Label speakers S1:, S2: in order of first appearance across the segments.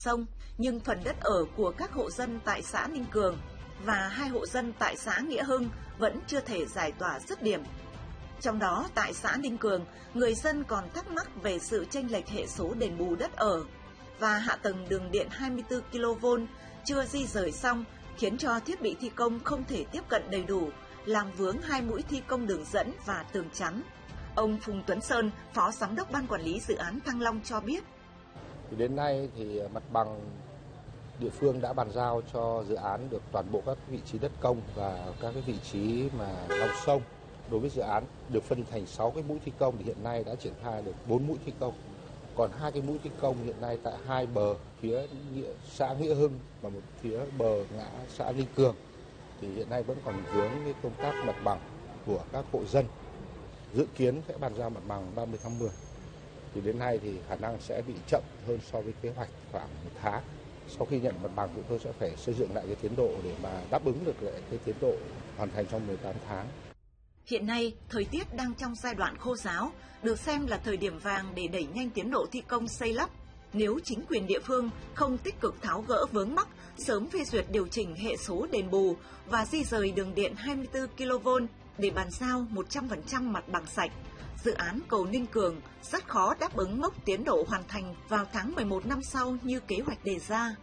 S1: sông, nhưng phần đất ở của các hộ dân tại xã Ninh Cường và 2 hộ dân tại xã Nghĩa Hưng vẫn chưa thể giải tỏa dứt điểm. Trong đó, tại xã Ninh Cường, người dân còn thắc mắc về sự chênh lệch hệ số đền bù đất ở và hạ tầng đường điện 24 kV chưa di rời xong, khiến cho thiết bị thi công không thể tiếp cận đầy đủ, làm vướng 2 mũi thi công đường dẫn và tường chắn. Ông Phùng Tuấn Sơn, Phó Giám đốc Ban Quản lý Dự án Thăng Long cho biết.
S2: Đến nay thì mặt bằng địa phương đã bàn giao cho dự án được toàn bộ các vị trí đất công và các cái vị trí mà lòng sông. Đối với dự án được phân thành 6 cái mũi thi công thì hiện nay đã triển khai được 4 mũi thi công. Còn 2 cái mũi thi công hiện nay tại 2 bờ phía xã Nghĩa Hưng và một phía bờ ngã xã Ninh Cường thì hiện nay vẫn còn vướng cái công tác mặt bằng của các hộ dân. Dự kiến sẽ bàn giao mặt bằng 30 tháng 10. Thì đến nay thì khả năng sẽ bị chậm hơn so với kế hoạch khoảng 1 tháng. Sau khi nhận mặt bằng chúng tôi sẽ phải xây dựng lại cái tiến độ để mà đáp ứng được cái tiến độ hoàn thành trong 18 tháng.
S1: Hiện nay, thời tiết đang trong giai đoạn khô ráo, được xem là thời điểm vàng để đẩy nhanh tiến độ thi công xây lắp. Nếu chính quyền địa phương không tích cực tháo gỡ vướng mắc, sớm phê duyệt điều chỉnh hệ số đền bù và di rời đường điện 24 kV để bàn giao 100% mặt bằng sạch, dự án cầu Ninh Cường rất khó đáp ứng mốc tiến độ hoàn thành vào tháng 11 năm sau như kế hoạch đề ra.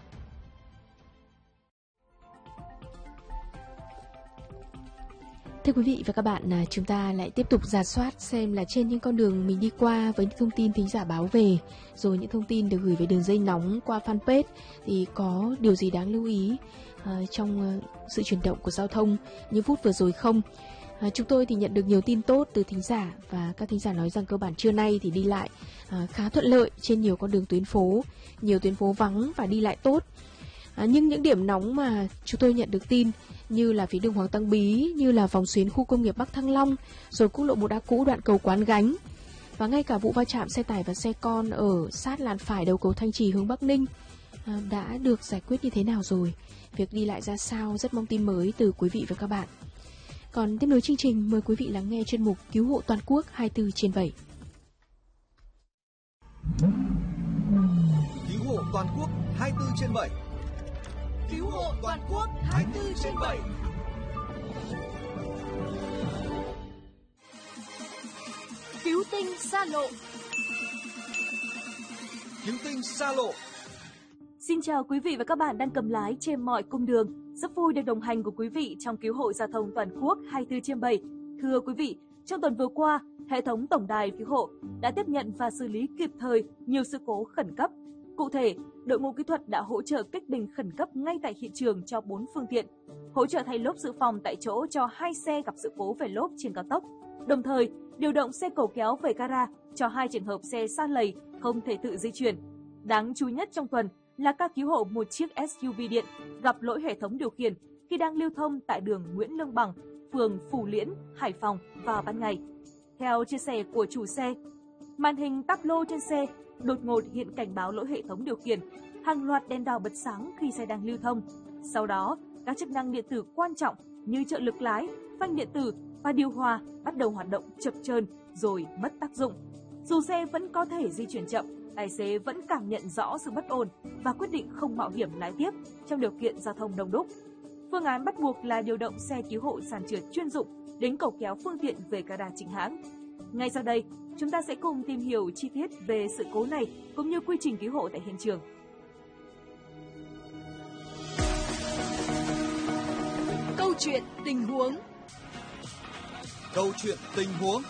S3: Thưa quý vị và các bạn, chúng ta lại tiếp tục rà soát xem là trên những con đường mình đi qua với những thông tin thính giả báo về, rồi những thông tin được gửi về đường dây nóng qua fanpage thì có điều gì đáng lưu ý trong sự chuyển động của giao thông như phút vừa rồi không? Chúng tôi thì nhận được nhiều tin tốt từ thính giả và các thính giả nói rằng cơ bản trưa nay thì đi lại khá thuận lợi trên nhiều con đường nhiều tuyến phố vắng và đi lại tốt. Nhưng những điểm nóng mà chúng tôi nhận được tin như là phía đường Hoàng Tăng Bí, như là vòng xuyến khu công nghiệp Bắc Thăng Long, rồi quốc lộ 1A cũ đoạn cầu Quán Gánh, và ngay cả vụ va chạm xe tải và xe con ở sát làn phải đầu cầu Thanh Trì hướng Bắc Ninh đã được giải quyết như thế nào rồi? Việc đi lại ra sao? Rất mong tin mới từ quý vị và các bạn. Còn tiếp nối chương trình, mời quý vị lắng nghe chuyên mục Cứu hộ toàn quốc 24/7.
S4: Cứu hộ toàn quốc 24/7. Cứu hộ toàn quốc 24/7.
S5: Cứu tinh xa lộ.
S4: Cứu tinh xa lộ.
S5: Xin chào quý vị và các bạn đang cầm lái trên mọi cung đường. Rất vui được đồng hành của quý vị trong Cứu hộ giao thông toàn quốc 24/7. Thưa quý vị, trong tuần vừa qua, hệ thống tổng đài cứu hộ đã tiếp nhận và xử lý kịp thời nhiều sự cố khẩn cấp. Cụ thể, đội ngũ kỹ thuật đã hỗ trợ kích bình khẩn cấp ngay tại hiện trường cho 4 phương tiện, hỗ trợ thay lốp dự phòng tại chỗ cho 2 xe gặp sự cố về lốp trên cao tốc, đồng thời điều động xe cầu kéo về gara cho 2 trường hợp xe sa lầy không thể tự di chuyển. Đáng chú ý nhất trong tuần là ca cứu hộ một chiếc SUV điện gặp lỗi hệ thống điều khiển khi đang lưu thông tại đường Nguyễn Lương Bằng, phường Phù Liễn, Hải Phòng vào ban ngày. Theo chia sẻ của chủ xe, màn hình tablo trên xe đột ngột hiện cảnh báo lỗi hệ thống điều khiển, hàng loạt đèn đỏ bật sáng khi xe đang lưu thông. Sau đó, các chức năng điện tử quan trọng như trợ lực lái, phanh điện tử và điều hòa bắt đầu hoạt động chập chờn rồi mất tác dụng. Dù xe vẫn có thể di chuyển chậm, tài xế vẫn cảm nhận rõ sự bất ổn và quyết định không mạo hiểm lái tiếp trong điều kiện giao thông đông đúc. Phương án bắt buộc là điều động xe cứu hộ sàn trượt chuyên dụng đến cầu kéo phương tiện về gara chính hãng. Ngay sau đây, chúng ta sẽ cùng tìm hiểu chi tiết về sự cố này cũng như quy trình cứu hộ tại hiện trường. Câu chuyện tình huống.
S4: Câu chuyện tình huống.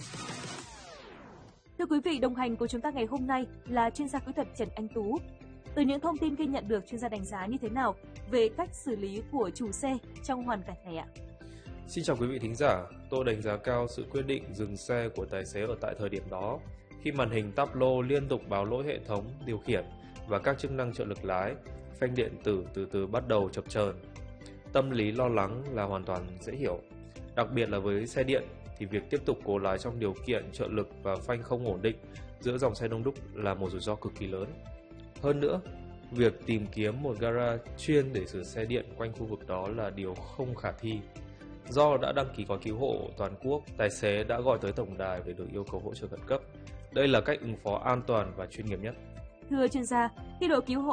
S5: Thưa quý vị, đồng hành của chúng ta ngày hôm nay là chuyên gia kỹ thuật Trần Anh Tú. Từ những thông tin ghi nhận được, chuyên gia đánh giá như thế nào về cách xử lý của chủ xe trong hoàn cảnh này ạ?
S6: Xin chào quý vị thính giả, tôi đánh giá cao sự quyết định dừng xe của tài xế ở tại thời điểm đó, khi màn hình tablo liên tục báo lỗi hệ thống điều khiển và các chức năng trợ lực lái, phanh điện tử từ từ bắt đầu chập chờn. Tâm lý lo lắng là hoàn toàn dễ hiểu, đặc biệt là với xe điện thì việc tiếp tục cố lái trong điều kiện trợ lực và phanh không ổn định giữa dòng xe đông đúc là một rủi ro cực kỳ lớn. Hơn nữa, việc tìm kiếm một gara chuyên để sửa xe điện quanh khu vực đó là điều không khả thi. Do đã đăng ký gói cứu hộ toàn quốc, tài xế đã gọi tới tổng đài để được yêu cầu hỗ trợ khẩn cấp. Đây là cách ứng phó an toàn và chuyên nghiệp nhất.
S5: Thưa chuyên gia, khi đội cứu hộ